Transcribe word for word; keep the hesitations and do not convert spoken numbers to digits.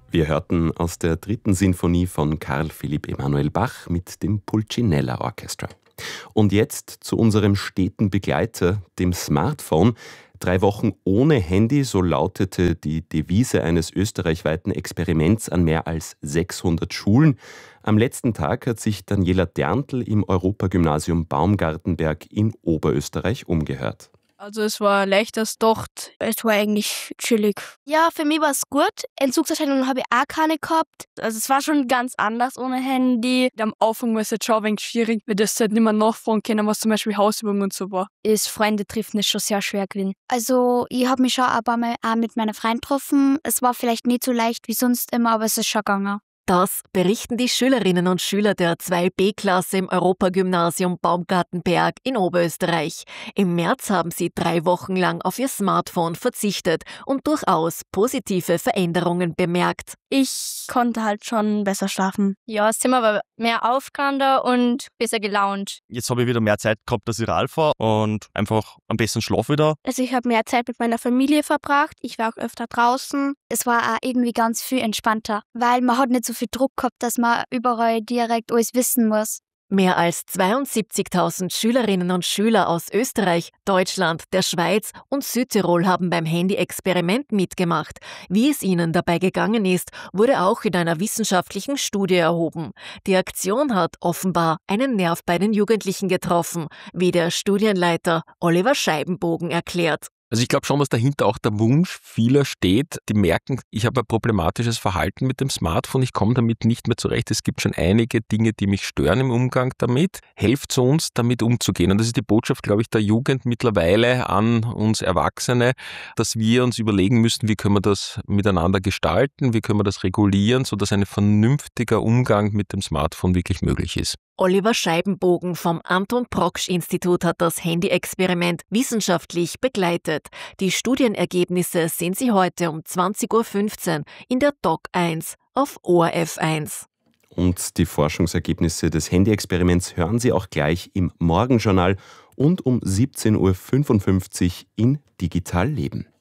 Wir hörten aus der dritten Sinfonie von Karl Philipp Emanuel Bach mit dem Pulcinella Orchestra. Und jetzt zu unserem steten Begleiter, dem Smartphone. Drei Wochen ohne Handy, so lautete die Devise eines österreichweiten Experiments an mehr als sechshundert Schulen. Am letzten Tag hat sich Daniela Derntl im Europagymnasium Baumgartenberg in Oberösterreich umgehört. Also es war leichter als gedacht. Es war eigentlich chillig. Ja, für mich war es gut. Entzugserscheinungen habe ich auch keine gehabt. Also es war schon ganz anders ohne Handy. Am Anfang war es jetzt schon ein wenig schwierig, weil das halt nicht mehr nachfragen können, was zum Beispiel Hausübungen und so war. Das Freunde treffen ist schon sehr schwer gewesen. Also ich habe mich schon ein paar Mal auch mit meiner Freundin getroffen. Es war vielleicht nicht so leicht wie sonst immer, aber es ist schon gegangen. Das berichten die Schülerinnen und Schüler der zwei B-Klasse im Europagymnasium Baumgartenberg in Oberösterreich. Im März haben sie drei Wochen lang auf ihr Smartphone verzichtet und durchaus positive Veränderungen bemerkt. Ich konnte halt schon besser schlafen. Ja, das Zimmer war mehr aufgeräumter und besser gelaunt. Jetzt habe ich wieder mehr Zeit gehabt, dass ich Rad fahre und einfach am besten schlafe wieder. Also ich habe mehr Zeit mit meiner Familie verbracht. Ich war auch öfter draußen. Es war auch irgendwie ganz viel entspannter, weil man hat nicht so viel Druck gehabt, dass man überall direkt alles wissen muss. Mehr als zweiundsiebzigtausend Schülerinnen und Schüler aus Österreich, Deutschland, der Schweiz und Südtirol haben beim Handy-Experiment mitgemacht. Wie es ihnen dabei gegangen ist, wurde auch in einer wissenschaftlichen Studie erhoben. Die Aktion hat offenbar einen Nerv bei den Jugendlichen getroffen, wie der Studienleiter Oliver Scheibenbogen erklärt. Also ich glaube schon, dass dahinter auch der Wunsch vieler steht, die merken, ich habe ein problematisches Verhalten mit dem Smartphone, ich komme damit nicht mehr zurecht. Es gibt schon einige Dinge, die mich stören im Umgang damit. Helft uns, damit umzugehen. Und das ist die Botschaft, glaube ich, der Jugend mittlerweile an uns Erwachsene, dass wir uns überlegen müssen, wie können wir das miteinander gestalten, wie können wir das regulieren, sodass ein vernünftiger Umgang mit dem Smartphone wirklich möglich ist. Oliver Scheibenbogen vom Anton-Proksch-Institut hat das Handy-Experiment wissenschaftlich begleitet. Die Studienergebnisse sehen Sie heute um zwanzig Uhr fünfzehn in der Doc eins auf O R F eins. Und die Forschungsergebnisse des Handy-Experiments hören Sie auch gleich im Morgenjournal und um siebzehn Uhr fünfundfünfzig in Digital Leben.